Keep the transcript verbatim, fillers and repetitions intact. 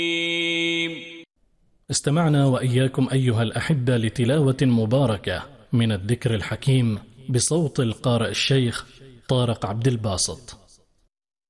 استمعنا وإياكم أيها الأحبة لتلاوة مباركة من الذكر الحكيم بصوت القارئ الشيخ طارق عبد الباسط.